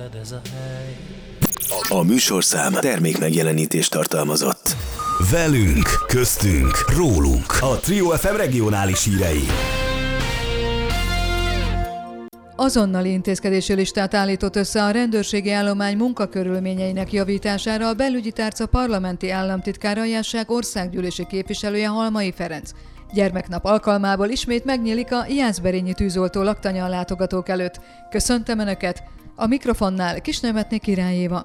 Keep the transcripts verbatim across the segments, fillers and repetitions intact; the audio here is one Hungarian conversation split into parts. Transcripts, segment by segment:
A műsorszám termék megjelenítést tartalmazott. Velünk, köztünk, rólunk. A Trio ef em regionális hírei. Azonnali intézkedési listát állított össze a rendőrségi állomány munkakörülményeinek javítására a belügyi tárca parlamenti államtitkár Aljasság országgyűlési képviselője Halmai Ferenc. Gyermeknap alkalmából ismét megnyílik a Jászberényi tűzoltó laktanya a látogatók előtt. Köszöntöm Önöket! A mikrofonnál Kisnemetné Király Éva.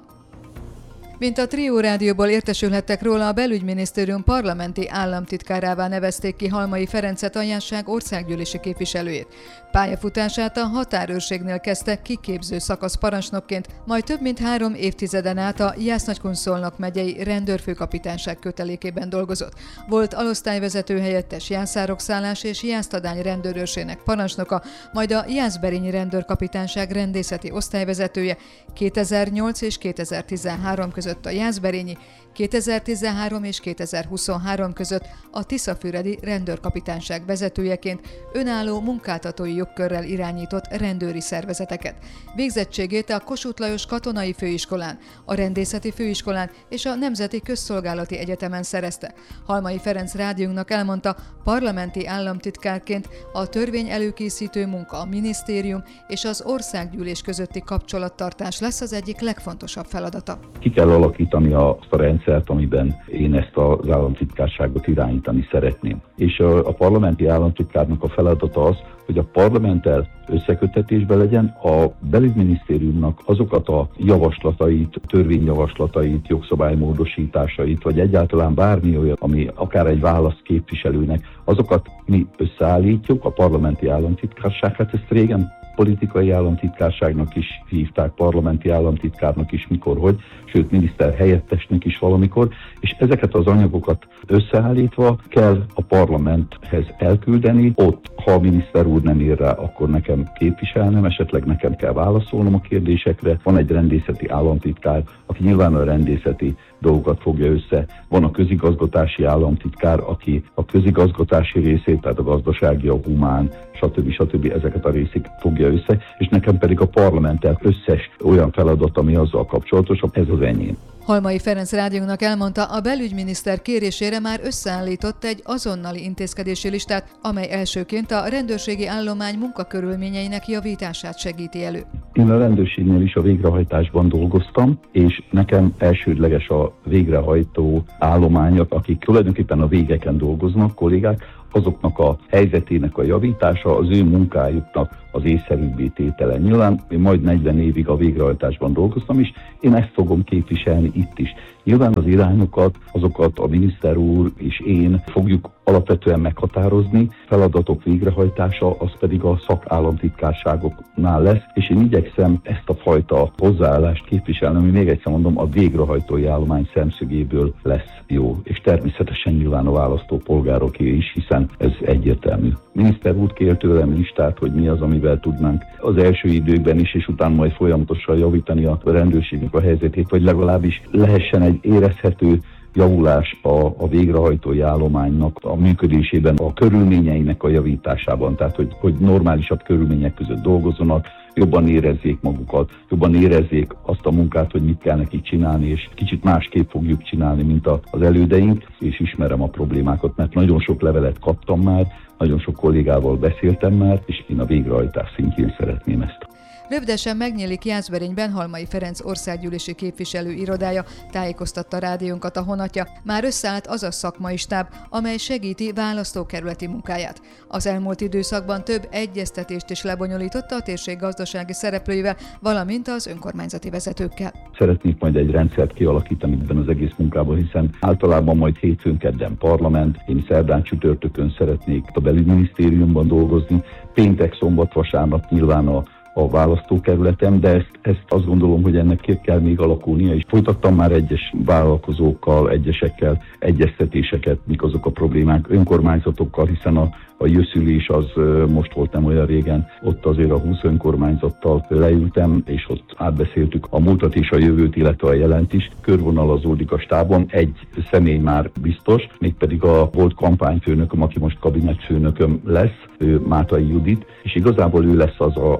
Mint a Trio rádióból értesülhettek róla, a belügyminisztérium parlamenti államtitkárává nevezték ki Halmai Ferencet, Aljasság országgyűlési képviselőjét. Pályafutását a határőrségnél kezdte kiképző szakaszparancsnokként, majd több mint három évtizeden át a Jász-Nagykun-Szolnok megyei rendőrfőkapitányság kötelékében dolgozott. Volt alosztályvezető helyettes Jászárokszállás és Jásztadány rendőrőrsének parancsnoka, majd a Jászberényi rendőrkapitányság rendészeti osztályvezetője, kétezer-nyolc és kétezer-tizenhárom között a Jászberényi, kétezer-tizenhárom és kétezer-huszonhárom között a Tiszafüredi rendőrkapitányság vezetőjeként önálló munkáltatói jogkörrel irányított rendőri szervezeteket. Végzettségét a Kossuth Lajos Katonai Főiskolán, a Rendészeti Főiskolán és a Nemzeti Közszolgálati Egyetemen szerezte. Halmai Ferenc rádiónknak elmondta, parlamenti államtitkárként a törvény előkészítő munka, a minisztérium és az országgyűlés közötti kapcsolattartás lesz az egyik legfontosabb feladata. Ki kell alakítani azt a rendszert, amiben én ezt az államtitkárságot irányítani szeretném. És a, a parlamenti államtitkárnak a feladata az, hogy a parlamenttel összekötetésben legyen, a belügyminisztériumnak azokat a javaslatait, törvényjavaslatait, jogszabálymódosításait, vagy egyáltalán bármi olyan, ami akár egy választ képviselőnek, azokat mi összeállítjuk, a parlamenti államtitkárság, hát ezt régen politikai államtitkárságnak is hívták, parlamenti államtitkárnak is mikor, hogy, sőt miniszter helyettesnek is valamikor, és ezeket az anyagokat összeállítva kell a parlamenthez elküldeni, ott, ha a miniszter úr nem ír rá, akkor nekem képviselnem, esetleg nekem kell válaszolnom a kérdésekre. Van egy rendészeti államtitkár, aki nyilván a rendészeti dolgokat fogja össze. Van a közigazgatási államtitkár, aki a közigazgatási részét, tehát a gazdasági, a humán, stb. stb. Ezeket a részét fogja össze, és nekem pedig a parlamenttel összes olyan feladat, ami azzal kapcsolatos, ez az enyém. Halmai Ferenc rádiónak elmondta, a belügyminiszter kérésére már összeállított egy azonnali intézkedési listát, amely elsőként a rendőrségi állomány munkakörülményeinek javítását segíti elő. Én a rendőrségnél is a végrehajtásban dolgoztam, és nekem elsődleges a végrehajtó állományok, akik tulajdonképpen a végeken dolgoznak, kollégák, azoknak a helyzetének a javítása, az ő munkájuknak az észszerűbbé tétele. Nyilván én majd negyven évig a végrehajtásban dolgoztam, és én ezt fogom képviselni itt is. Nyilván az irányokat, azokat a miniszter úr és én fogjuk alapvetően meghatározni, feladatok végrehajtása az pedig a szakállamtitkárságoknál lesz, és én igyekszem ezt a fajta hozzáállást képviselni, ami még egyszer mondom, a végrehajtói állomány szemszögéből lesz jó, és természetesen nyilván a választópolgároké is, hiszen ez egyértelmű. Miniszter úr kér tőlem listát, hogy mi az, amivel tudnánk az első időkben is, és utána majd folyamatosan javítani a rendőrségnek a helyzetét, vagy legalábbis lehessen egy érezhető javulás a, a végrehajtói állománynak a működésében, a körülményeinek a javításában, tehát hogy, hogy normálisabb körülmények között dolgozzanak, jobban érezzék magukat, jobban érezzék azt a munkát, hogy mit kell nekik csinálni, és kicsit másképp fogjuk csinálni, mint az elődeink, és ismerem a problémákat, mert nagyon sok levelet kaptam már, nagyon sok kollégával beszéltem már, és én a végrehajtás szintjén szeretném ezt. Rövidesen megnyílik Jászberényben Halmai Ferenc országgyűlési képviselő irodája, tájékoztatta rádiónkat a honatja. Már összeállt az a szakmai stáb, amely segíti választókerületi munkáját. Az elmúlt időszakban több egyeztetést is lebonyolította a térség gazdasági szereplőivel, valamint az önkormányzati vezetőkkel. Szeretnék majd egy rendszert kialakítani ebben az egész munkában, hiszen általában majd hétfőn, kedden parlament, én szerdán, csütörtökön szeretnék a belügyminisztériumban dolgozni, péntek, szombat, vasárnap nyilván a a választókerületem, de ezt, ezt azt gondolom, hogy ennek ki kell még alakulnia, és folytattam már egyes vállalkozókkal, egyesekkel egyeztetéseket, mik azok a problémák, önkormányzatokkal, hiszen a, a jösszülés az most volt nem olyan régen, ott azért a húsz önkormányzattal leültem, és ott átbeszéltük a múltat és a jövőt, illetve a jelent is. Körvonalazódik a stábon, egy személy már biztos, mégpedig a volt kampányfőnököm, aki most kabinetfőnököm lesz, ő Mátai Judit, és igazából ő lesz az az összekötő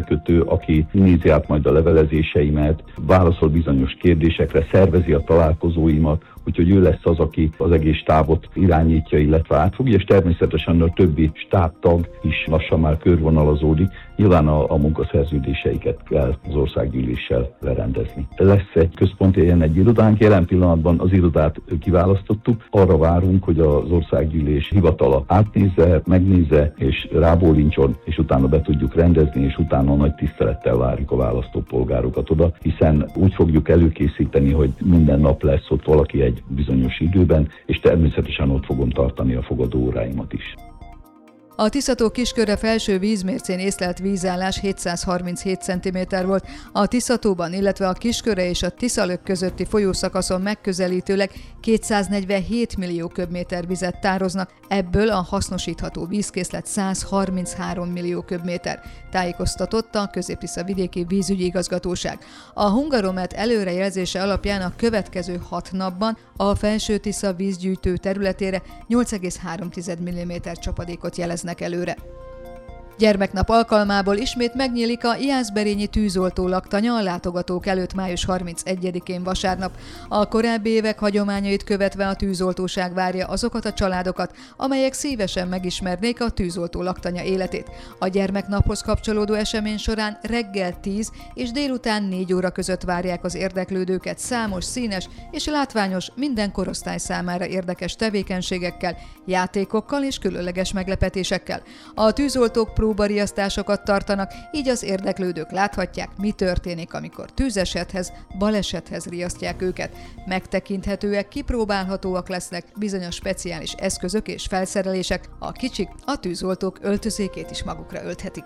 összekötő, aki nézi át majd a levelezéseimet, válaszol bizonyos kérdésekre, szervezi a találkozóimat, úgyhogy ő lesz az, aki az egész stábot irányítja, illetve átfogja, és természetesen a többi stábtag is lassan már körvonalazódik. Nyilván a, a munkaszerződéseiket kell az országgyűléssel lerendezni. Lesz egy központi helyen egy irodánk, jelen pillanatban az irodát kiválasztottuk, arra várunk, hogy az országgyűlés hivatala átnézze, megnézze, és rábólincson, és utána be tudjuk rendezni, és utána nagy tisztelettel várjuk a választópolgárokat oda, hiszen úgy fogjuk előkészíteni, hogy minden nap lesz ott valaki egy bizonyos időben, és természetesen ott fogom tartani a fogadóóráimat is. A Tisza-tó Kisköre felső vízmércén észlelt vízállás hétszázharminchét centiméter volt. A Tisza-tóban, illetve a Kisköre és a Tiszalök közötti folyószakaszon megközelítőleg kétszáznegyvenhét millió köbméter vizet tároznak, ebből a hasznosítható vízkészlet százharminchárom millió köbméter, tájékoztatott a Közép-Tisza vidéki vízügyi igazgatóság. A Hungaromet előrejelzése alapján a következő hat napban a Felső Tisza vízgyűjtő területére nyolc egész három milliméter csapadékot jeleznek előre. Gyermeknap alkalmából ismét megnyílik a Jászberényi tűzoltó laktanya a látogatók előtt május harmincegyedikén vasárnap. A korábbi évek hagyományait követve a tűzoltóság várja azokat a családokat, amelyek szívesen megismernék a tűzoltó laktanya életét. A gyermeknaphoz kapcsolódó esemény során reggel tíz és délután négy óra között várják az érdeklődőket számos színes és látványos, minden korosztály számára érdekes tevékenységekkel, játékokkal és különleges meglepetésekkel. A tűzoltók próbariasztásokat tartanak, így az érdeklődők láthatják, mi történik, amikor tűzesethez, balesethez riasztják őket. Megtekinthetőek, kipróbálhatóak lesznek bizonyos speciális eszközök és felszerelések, a kicsik a tűzoltók öltözékét is magukra ölthetik.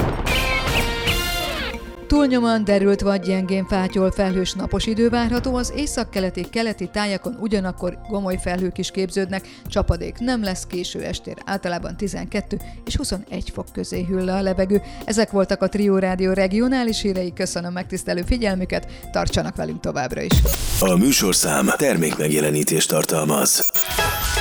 Túlnyomóan derült vagy gyengén fátyol felhős napos idő várható, az északkeleti keleti tájakon ugyanakkor gomoly felhők is képződnek, csapadék nem lesz, késő estére általában tizenkettő és huszonegy fok közé hűl le a levegő. Ezek voltak a Trio Rádió regionális hírei, köszönöm megtisztelő figyelmüket, tartsanak velünk továbbra is. A műsorszám termékmegjelenítést tartalmaz.